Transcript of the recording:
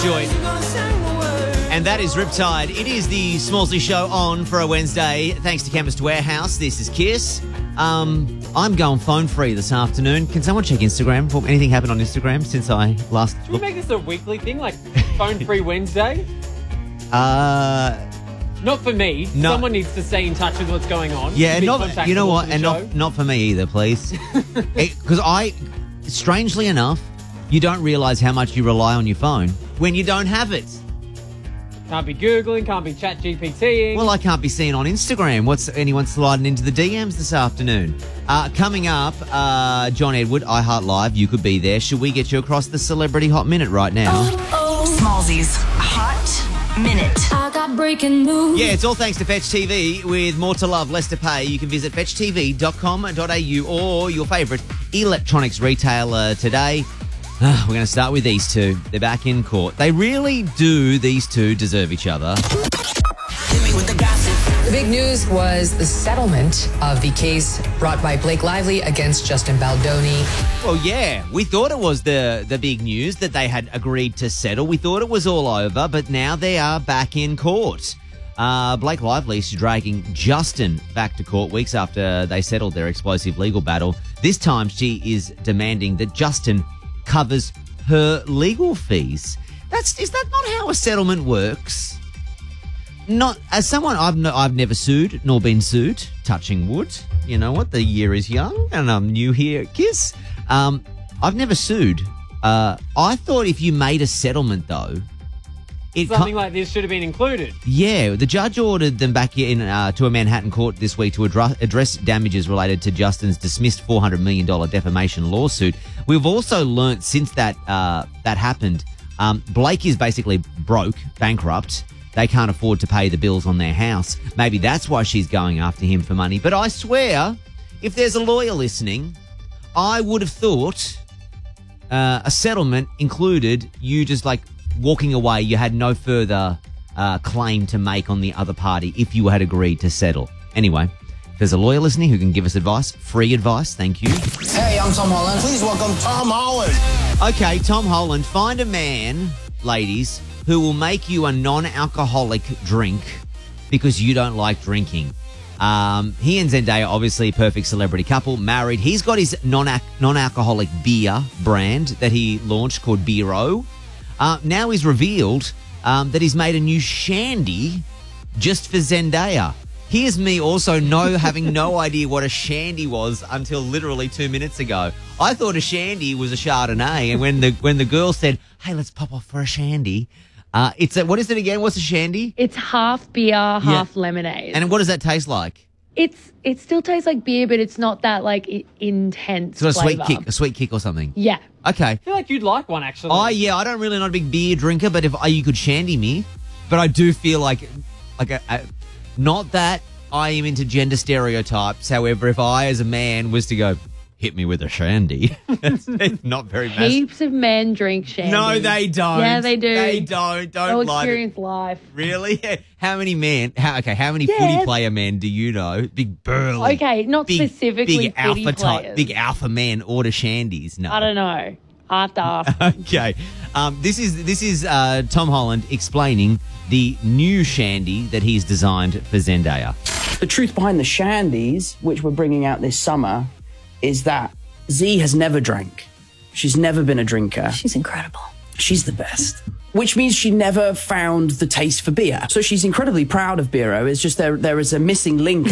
Joy. And that is Riptide. It is the Smallsy Show on for a Wednesday. Thanks to Chemist Warehouse. This is Kiss. I'm going phone free this afternoon. Can someone check Instagram? Anything happened on Instagram since I last Should we make this a weekly thing, like phone free Wednesday? Not for me. No. Someone needs to stay in touch with what's going on. Yeah, Be not, you know what? contactable And for the show. not for me either, please. Because strangely enough, you don't realise how much you rely on your phone when you don't have it. Can't be Googling, can't be chat GPTing. Well, I can't be seen on Instagram. What's anyone sliding into the DMs this afternoon? Coming up, John Edward, iHeart Live. You could be there. Should we get you across the Celebrity Hot Minute right now? Smallsy's Hot Minute. I got breaking news. Yeah, it's all thanks to Fetch TV. With more to love, less to pay, you can visit fetchtv.com.au or your favourite electronics retailer today. We're going to start with these two. They're back in court. They really do, these two, deserve each other. The big news was the settlement of the case brought by Blake Lively against Justin Baldoni. Well, yeah, we thought it was the big news that they had agreed to settle. We thought it was all over, but now they are back in court. Blake Lively is dragging Justin back to court weeks after they settled their explosive legal battle. This time she is demanding that Justin covers her legal fees. Is that not how a settlement works? Not as someone I've never sued nor been sued. Touching wood. You know what? The year is young, and I'm new here at Kiss. I've never sued. I thought if you made a settlement though, Something like this should have been included. Yeah, the judge ordered them back in to a Manhattan court this week to address damages related to Justin's dismissed $400 million defamation lawsuit. We've also learnt since that happened, Blake is basically broke, bankrupt. They can't afford to pay the bills on their house. Maybe that's why she's going after him for money. But I swear, if there's a lawyer listening, I would have thought a settlement included you just like walking away. You had no further claim to make on the other party if you had agreed to settle. Anyway, if there's a lawyer listening who can give us advice, free advice, thank you. Hey, I'm Tom Holland. Please welcome Tom Holland. Okay, Tom Holland, find a man, ladies, who will make you a non-alcoholic drink because you don't like drinking. He and Zendaya, obviously a perfect celebrity couple, married. He's got his non-alcoholic beer brand that he launched called Beero. Now he's revealed that he's made a new shandy just for Zendaya. Here's me also having no idea what a shandy was until literally 2 minutes ago. I thought a shandy was a Chardonnay, and when the girl said, "Hey, let's pop off for a shandy," what is it again? What's a shandy? It's half beer, half lemonade. And what does that taste like? It still tastes like beer, but it's not that like intense. So a flavor. sweet kick or something. Yeah. Okay. I feel like you'd like one, actually. I don't really not a big beer drinker, but if you could shandy me, but I do feel like not that I am into gender stereotypes. However, if I as a man was to go, hit me with a shandy, it's not very massive. Heaps of men drink shandy. No, they don't. Yeah, they do. They don't. They'll Don't lie. experience life. Really? How many men? How many footy player men do you know? Big burly. Okay, not specifically big footy alpha type, players. big alpha men order shandies. No, I don't know. I have to ask. Okay, this is Tom Holland explaining the new shandy that he's designed for Zendaya. The truth behind the shandies, which we're bringing out this summer, is that Z has never drank. She's never been a drinker. She's incredible. She's the best. Which means she never found the taste for beer. So she's incredibly proud of Beero. It's just there is a missing link.